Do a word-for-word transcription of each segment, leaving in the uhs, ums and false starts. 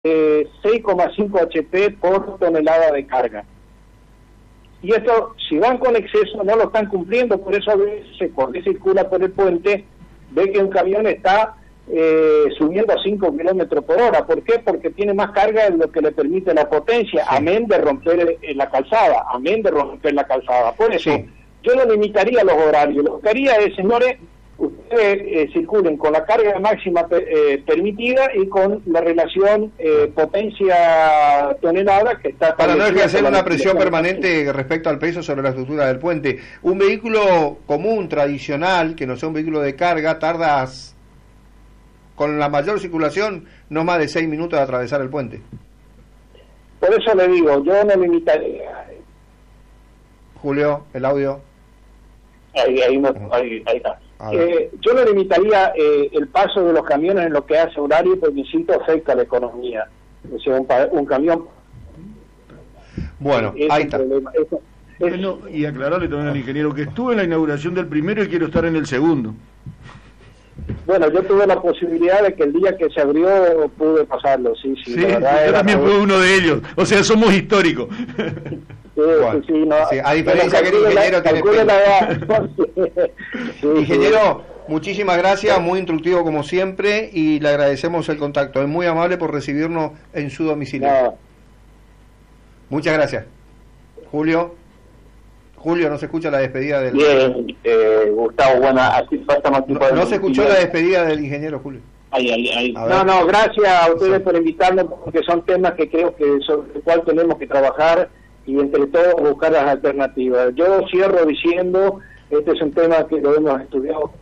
eh, seis coma cinco H P por tonelada de carga. Y esto, si van con exceso, no lo están cumpliendo, por eso a veces cuando circula por el puente, ve que un camión está eh, subiendo a cinco kilómetros por hora. ¿Por qué? Porque tiene más carga de lo que le permite la potencia, sí. amén de romper eh, la calzada, amén de romper la calzada. Por eso, sí. yo no limitaría los horarios, lo que haría es, señores, ustedes eh, circulen con la carga máxima eh, permitida y con la relación eh, potencia-tonelada que está... Para no ejercer una presión permanente respecto al peso sobre la estructura del puente. Un vehículo común, tradicional, que no sea un vehículo de carga, tardas con la mayor circulación no más de seis minutos de atravesar el puente. Por eso le digo, yo no limitaría. Julio, el audio. Ahí, ahí, no, ahí, ahí está. Eh, yo no limitaría eh, el paso de los camiones en lo que hace horario, porque insisto, afecta a la economía. O sea, un, un camión... Bueno, ahí está. Eso, es... bueno, y aclararle también al ingeniero que estuve en la inauguración del primero y quiero estar en el segundo. Bueno, yo tuve la posibilidad de que el día que se abrió pude pasarlo, sí, sí. Sí, la verdad yo también fui uno de ellos, o sea, somos históricos. Sí, bueno, sí, sí, no. Sí, a diferencia que el ingeniero tiene la... sí, ingeniero, sí. Muchísimas gracias, muy instructivo como siempre y le agradecemos el contacto, es muy amable por recibirnos en su domicilio. No. Muchas gracias. Julio, Julio, no se escucha la despedida del... Bien, eh, Gustavo, bueno, así pasa más tiempo. No, no se escuchó la despedida del ingeniero, Julio. Ahí, ahí, ahí. No, no, gracias a ustedes sí. por invitarnos, porque son temas que creo que sobre el cual tenemos que trabajar y entre todos buscar las alternativas. Yo cierro diciendo, este es un tema que lo hemos estudiado.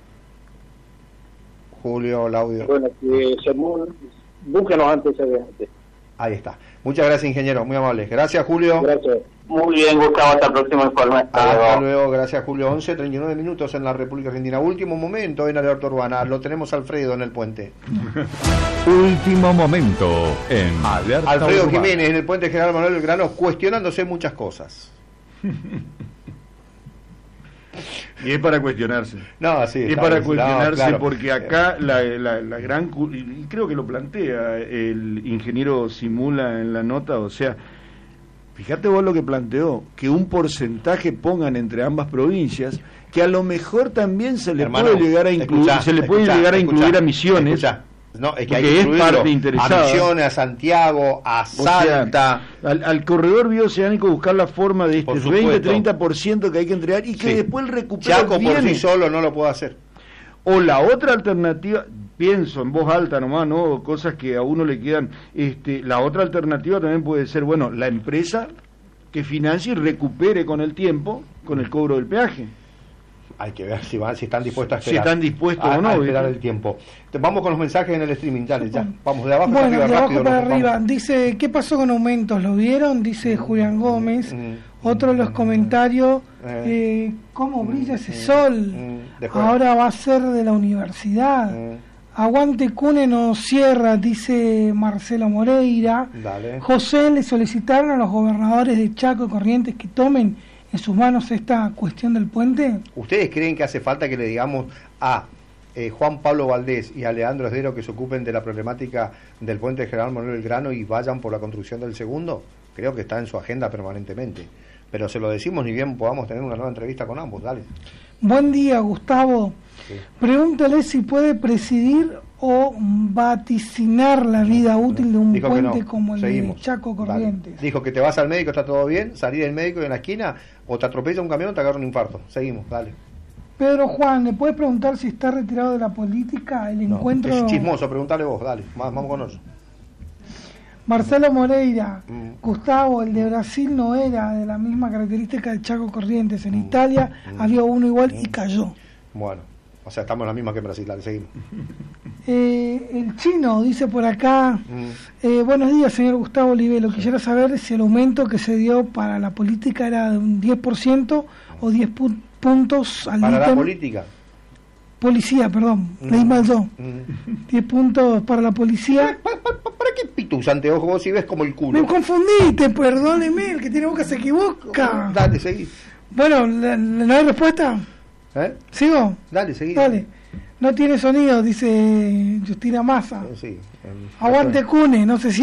Julio, el audio. Bueno, que se busquen los antecedentes. Ahí está. Muchas gracias, ingeniero, muy amable. Gracias, Julio. Gracias. Muy bien, Gustavo, hasta el próximo informe. Hasta, hasta luego. luego, gracias, Julio. once treinta y nueve minutos en la República Argentina. Último momento en Alerta Urbana. Lo tenemos a Alfredo en el puente. Último momento en Alerta Alfredo Urbana. Jiménez en el puente General Manuel Belgrano, cuestionándose muchas cosas. Y es para cuestionarse. No, sí. Es para cuestionarse, no, claro. Porque acá la, la, la gran... Y creo que lo plantea el ingeniero Simula en la nota, o sea... Fíjate vos lo que planteó, que un porcentaje pongan entre ambas provincias, que a lo mejor también se le Hermano, puede llegar a incluir, escuchá, se le puede escuchá, llegar a incluir escuchá, a Misiones, escuchá. No, es que hay que es parte interesada. A Misiones, a Santiago, a Salta, o sea, al, al corredor bioceánico buscar la forma de este veinte treinta por ciento que hay que entregar y que sí. después el recupero Chaco viene. Por sí solo no lo puede hacer. O la otra alternativa, pienso en voz alta nomás, ¿no? Cosas que a uno le quedan. Este, la otra alternativa también puede ser, bueno, la empresa que financie y recupere con el tiempo, con el cobro del peaje. Hay que ver si, van, si están dispuestos a esperar. Si están dispuestos a, o no. A esperar el tiempo. Vamos con los mensajes en el streaming, dale, ya. Vamos de abajo bueno, para arriba. de abajo rápido, para nos, arriba. vamos. Dice, ¿qué pasó con aumentos? ¿Lo vieron? Dice Julián Gómez. Mm, Otro de los comentarios, eh, eh, ¿cómo brilla ese sol? Mm, Ahora va a ser de la universidad. Mm. Aguante Cune no cierra, dice Marcelo Moreira. Dale. José, le solicitaron a los gobernadores de Chaco y Corrientes que tomen en sus manos esta cuestión del puente. ¿Ustedes creen que hace falta que le digamos a eh, Juan Pablo Valdés y a Leandro Esdero que se ocupen de la problemática del puente General Manuel Belgrano y vayan por la construcción del segundo? Creo que está en su agenda permanentemente. Pero se lo decimos ni bien podamos tener una nueva entrevista con ambos. Dale. Buen día, Gustavo. Sí. Pregúntale si puede presidir o vaticinar la vida útil de un Dijo puente no. como el Seguimos. de Chaco Corrientes. Dale. Dijo que te vas al médico, está todo bien, salí del médico y en la esquina o te atropella un camión o te agarra un infarto. Seguimos, dale. Pedro Juan, ¿le puedes preguntar si está retirado de la política? El no, encuentro... Es chismoso, preguntale vos, dale, vamos con nosotros. Marcelo Moreira, mm. Gustavo, el de Brasil no era de la misma característica de Chaco Corrientes. En mm. Italia mm. había uno igual mm. y cayó. Bueno, o sea, estamos en la misma que en Brasil, dale, seguimos. Eh, el chino dice por acá, mm. eh, buenos días, señor Gustavo Olivelo. Quisiera saber si el aumento que se dio para la política era de un diez por ciento o diez pu- puntos al ¿Para ítem. la política? Policía, perdón, mm. leí mal yo. Mm. diez puntos para la policía. ¿Para, para, para qué pitus anteojos vos si ves como el culo? Me confundiste, perdóneme, el que tiene boca se equivoca. Dale, seguí. Bueno, ¿no hay respuesta? ¿Eh? ¿Sigo? Dale, seguí. Dale. No tiene sonido, dice Justina Massa. Sí, Aguante Cune, no se